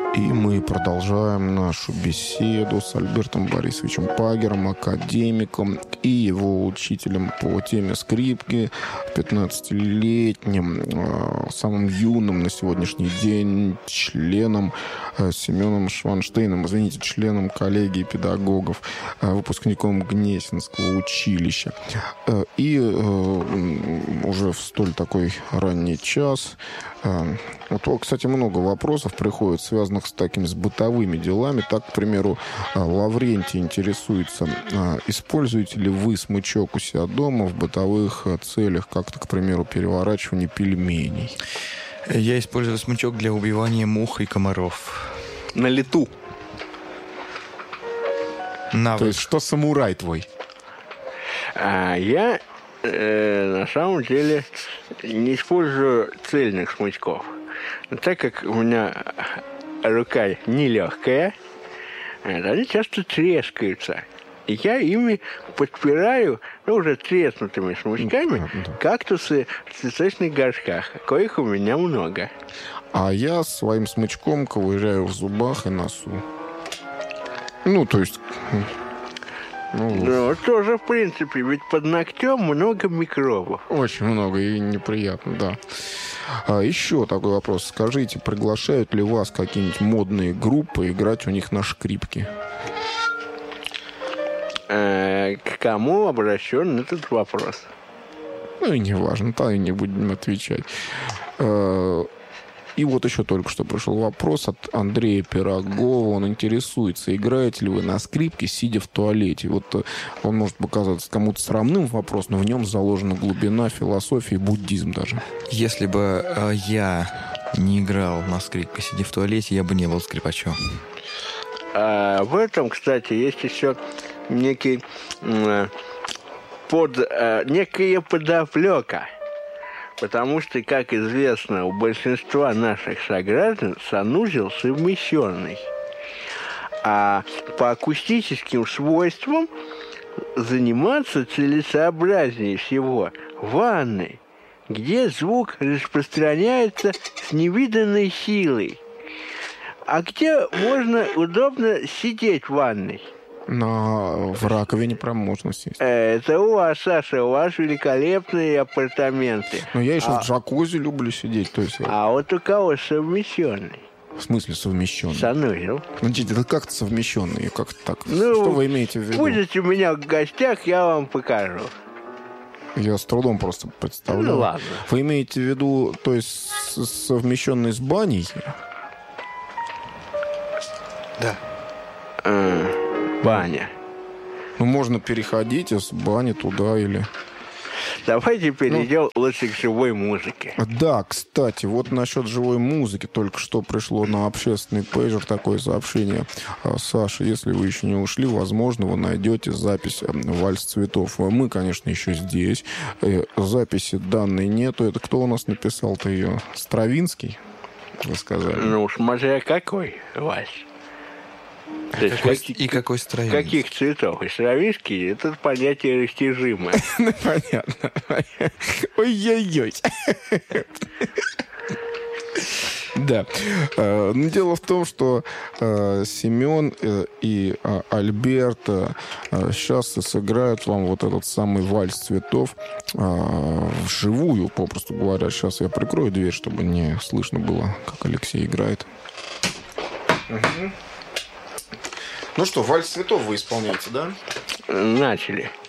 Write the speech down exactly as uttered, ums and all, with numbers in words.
И мы продолжаем нашу беседу с Альбертом Борисовичем Пагером, академиком и его учителем по теме скрипки, пятнадцатилетним, самым юным на сегодняшний день членом Семеном Шванштейном, извините, членом коллегии педагогов, выпускником Гнесинского училища. И уже в столь такой ранний час... Вот, кстати, много вопросов приходит, связанных с такими с бытовыми делами. Так, к примеру, Лаврентий интересуется, используете ли вы смычок у себя дома в бытовых целях, как-то, к примеру, переворачивание пельменей? Я использую смычок для убивания мух и комаров. На лету. Навык. То есть, что самурай твой? А я... на самом деле не использую цельных смычков. Но так как у меня рука нелегкая, они часто трескаются. И я ими подпираю, ну, уже треснутыми смычками, кактусы в цветочных горшках, коих у меня много. А я своим смычком ковыряю в зубах и носу. Ну, то есть... Ну, ну, тоже, в принципе, ведь под ногтем много микробов. Очень много и неприятно, да. А еще такой вопрос. Скажите, приглашают ли вас какие-нибудь модные группы играть у них на скрипке? Э, к кому обращен этот вопрос? Ну, и не важно, то и не будем отвечать. И вот еще только что пришел вопрос от Андрея Пирогова. Он интересуется, играете ли вы на скрипке, сидя в туалете. Вот он может показаться кому-то срамным вопрос, но в нем заложена глубина философии, буддизм даже. Если бы э, я не играл на скрипке, сидя в туалете, я бы не был скрипачом. А в этом, кстати, есть еще некий э, под, э, некая подоплека. Потому что, как известно, у большинства наших сограждан санузел совмещенный. А по акустическим свойствам заниматься целесообразнее всего в ванной, где звук распространяется с невиданной силой. А где можно удобно сидеть в ванной? Но в раковине промежности. Это у вас, Саша, у вас великолепные апартаменты. Ну, я еще а... в джакузи люблю сидеть. То есть... А вот у кого совмещенный? В смысле совмещенный? Санузел. Смотрите, это как-то совмещенный, как-то так. Ну, что вы имеете в виду? Будете у меня в гостях, я вам покажу. Я с трудом просто представляю. Ну, ладно. Вы имеете в виду, то есть, совмещенный с баней? Да. А... Баня. Ну, можно переходить из бани туда или... Давайте перейдем ну, лучше к живой музыке. Да, кстати, вот насчет живой музыки только что пришло на общественный пейджер такое сообщение. Саша, если вы еще не ушли, возможно, вы найдете запись «Вальс цветов». Мы, конечно, еще здесь. Записи данной нету. Это кто у нас написал-то ее? Стравинский, вы сказали? Ну, смотря какой вальс. А какой, как, и какой Стравинский? Каких цветов? И Стравинский — это понятие растяжимое. Ну, понятно. Ой-ой-ой. Да. Но дело в том, что Семен и Альберт сейчас сыграют вам вот этот самый вальс цветов вживую, попросту говоря. Сейчас я прикрою дверь, чтобы не слышно было, как Алексей играет. Угу. Ну что, вальс цветов вы исполняете, да? Начали.